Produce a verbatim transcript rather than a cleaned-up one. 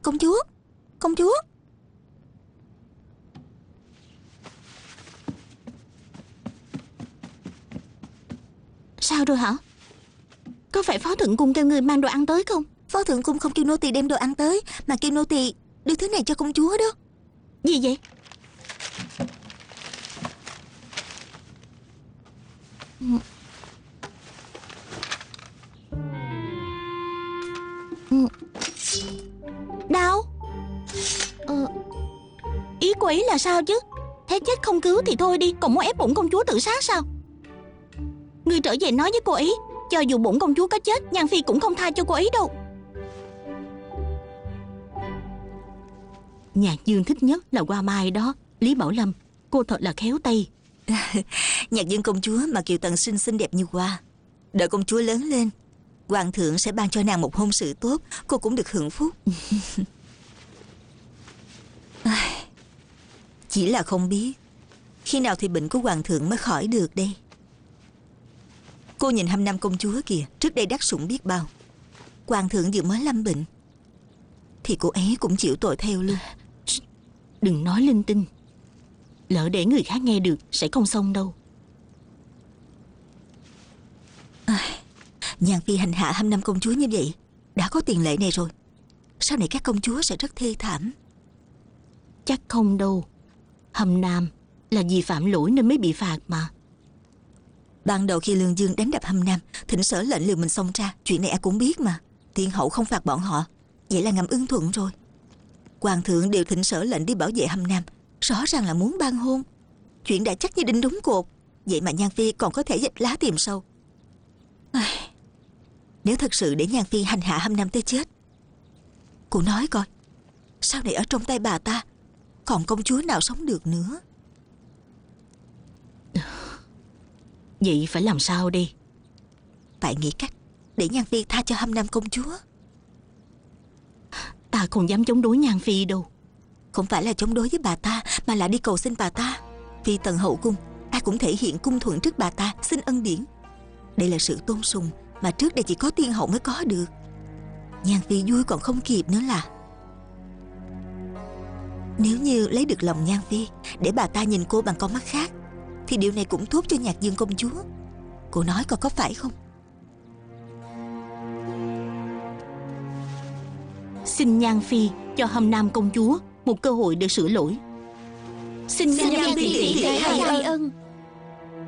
Công chúa, công chúa. Sao rồi hả? Có phải Phó Thượng Cung kêu người mang đồ ăn tới không? Phó Thượng Cung không kêu nô tỳ đem đồ ăn tới, mà kêu nô tỳ đưa thứ này cho công chúa đó. Gì vậy? Đâu? Ờ, ý của ý là sao chứ? Thế chết không cứu thì thôi đi, còn muốn ép bổn công chúa tự sát sao? Ngươi trở về nói với cô ấy, cho dù bổn công chúa có chết, Nhan Phi cũng không tha cho cô ấy đâu. Nhạc Dương thích nhất là hoa mai đó. Lý Bảo Lâm, cô thật là khéo tay. Nhạc Dương công chúa mà Kiều Tần Sinh xinh đẹp như hoa. Đợi công chúa lớn lên, hoàng thượng sẽ ban cho nàng một hôn sự tốt, cô cũng được hưởng phúc. Chỉ là không biết khi nào thì bệnh của hoàng thượng mới khỏi được đây. Cô nhìn Hâm Nam công chúa kìa, trước đây đắc sủng biết bao. Hoàng thượng vừa mới lâm bệnh thì cô ấy cũng chịu tội theo luôn. Đừng nói linh tinh, lỡ để người khác nghe được sẽ không xong đâu. À, Nhan Phi hành hạ Hâm Nam công chúa như vậy, đã có tiền lệ này rồi, sau này các công chúa sẽ rất thê thảm. Chắc không đâu. Hâm Nam là vì phạm lỗi nên mới bị phạt mà. Ban đầu khi Lương Dương đánh đập Hâm Nam, Thịnh Sở lệnh liều mình xông ra, chuyện này ai cũng biết mà. Thiên hậu không phạt bọn họ, vậy là ngầm ưng thuận rồi. Hoàng thượng điều Thịnh Sở lệnh đi bảo vệ Hâm Nam, rõ ràng là muốn ban hôn. Chuyện đã chắc như đinh đóng cột, vậy mà Nhan Phi còn có thể dịch lá tìm sâu. Ai... Nếu thật sự để Nhan Phi hành hạ Hâm Nam tới chết, cô nói coi, sau này ở trong tay bà ta còn công chúa nào sống được nữa. Vậy phải làm sao đi? Phải nghĩ cách để Nhan Phi tha cho Hâm Nam công chúa. Ta không dám chống đối Nhan Phi đâu. Không phải là chống đối với bà ta, mà là đi cầu xin bà ta. Phi tần hậu cung, ai cũng thể hiện cung thuận trước bà ta, xin ân điển. Đây là sự tôn sùng mà trước đây chỉ có tiên hậu mới có được. Nhan Phi vui còn không kịp nữa là. Nếu như lấy được lòng Nhan Phi, để bà ta nhìn cô bằng con mắt khác, thì điều này cũng tốt cho Nhạc Dương công chúa. Cô nói coi có phải không? Xin Nhan Phi cho Hâm Nam công chúa một cơ hội để sửa lỗi. Xin Nhan Phi tỷ tỷ khai ân.